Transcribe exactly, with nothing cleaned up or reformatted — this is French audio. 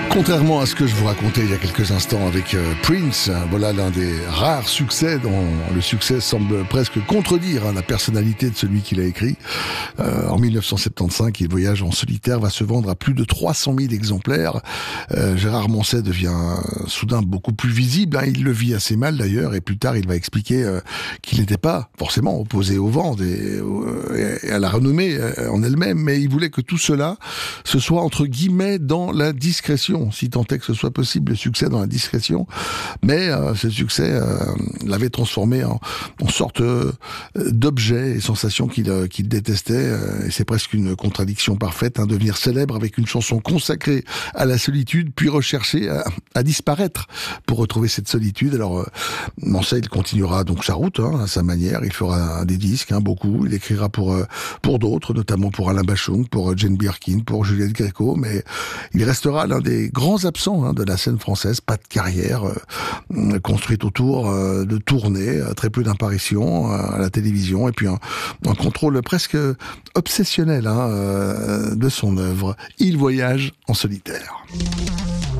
Contrairement à ce que je vous racontais il y a quelques instants avec euh, Prince, hein, voilà l'un des rares succès dont le succès semble presque contredire hein, la personnalité de celui qui l'a écrit. Euh, en mille neuf cent soixante-quinze, Il voyage en solitaire va se vendre à plus de trois cent mille exemplaires. Euh, Gérard Manset devient euh, soudain beaucoup plus visible. Hein, il le vit assez mal d'ailleurs, et plus tard il va expliquer euh, qu'il n'était pas forcément opposé au vent et, euh, et à la renommée euh, en elle-même, mais il voulait que tout cela se soit entre guillemets dans la discrétion, si tant est que ce soit possible, le succès dans la discrétion. Mais euh, ce succès euh, l'avait transformé en, en sorte euh, d'objet et sensation qu'il euh, qu'il détestait. Euh, et c'est presque une contradiction parfaite, hein, devenir célèbre avec une chanson consacrée à la solitude, puis rechercher à, à disparaître pour retrouver cette solitude. Alors, euh, Manset, il continuera donc sa route, hein, à sa manière. Il fera des disques, hein, beaucoup. Il écrira pour euh, pour d'autres, notamment pour Alain Bachung, pour euh, Jane Birkin, pour Juliette Gréco, mais il restera l'un des grands absents hein, de la scène française. Pas de carrière euh, construite autour euh, de tournées, euh, très peu d'apparitions euh, à la télévision, et puis un, un contrôle presque obsessionnel hein, euh, de son œuvre. Il voyage en solitaire.